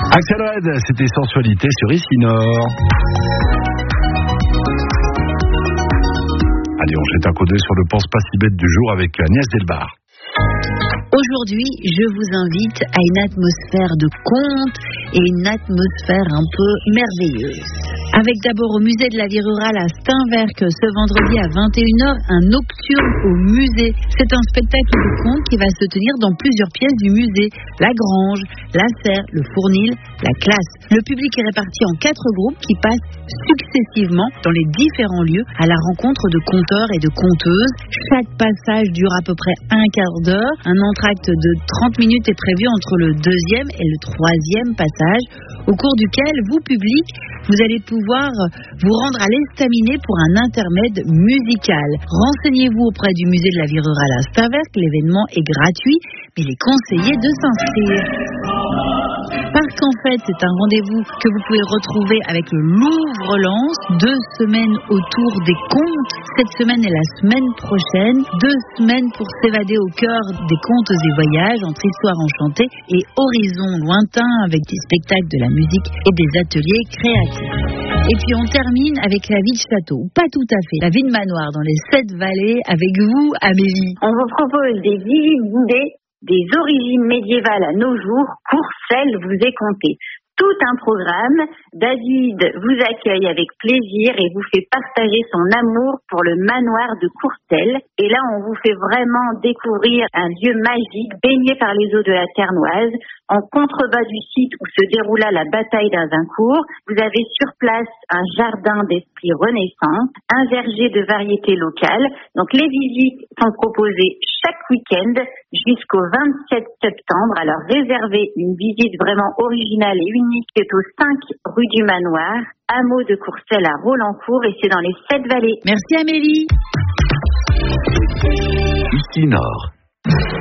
Axel Red, c'était Sensualité sur Ici Nord. Allez, on jette un coup d'œil sur le pense pas si bête du jour avec Agnès Delbar. Aujourd'hui, je vous invite à une atmosphère de conte et une atmosphère un peu merveilleuse. Avec d'abord au musée de la vie rurale à Steinwerk ce vendredi à 21h, un nocturne au musée. C'est un spectacle de conte qui va se tenir dans plusieurs pièces du musée. La grange, la serre, le fournil, la classe. Le public est réparti en 4 groupes qui passent successivement dans les différents lieux à la rencontre de conteurs et de conteuses. Chaque passage dure à peu près un quart d'heure. Un entracte de 30 minutes est prévu entre le deuxième et le troisième passage, au cours duquel, vous, public, vous allez pouvoir vous rendre à l'estaminet pour un intermède musical. Renseignez-vous auprès du musée de la vie rurale à Steinwerk. L'événement est gratuit, mais il est conseillé de s'inscrire. Parc en Fête, c'est un rendez-vous que vous pouvez retrouver avec le Louvre-Lens. 2 semaines autour des contes. Cette semaine et la semaine prochaine. 2 semaines pour s'évader au cœur des contes et voyages entre histoires enchantées et horizons lointains avec des spectacles, de la musique et des ateliers créatifs. Et puis on termine avec la vie de château. Pas tout à fait. La vie de manoir dans les 7 vallées avec vous, Amélie. On vous propose des visites guidées des origines médiévales à nos jours. Courcelles vous est compté. Tout un programme. David vous accueille avec plaisir et vous fait partager son amour pour le manoir de Courcelles. Et là, on vous fait vraiment découvrir un lieu magique baigné par les eaux de la Ternoise, en contrebas du site où se déroula la bataille d'Azincourt. Vous avez sur place un jardin d'esprit renaissance, un verger de variétés locales. Donc les visites sont proposées chaque week-end jusqu'au 27 septembre. Alors réservez une visite vraiment originale et unique qui est au 5 rue du Manoir, hameau de Courcelles à Rolancourt, et c'est dans les 7 vallées. Merci Amélie. Ici Nord.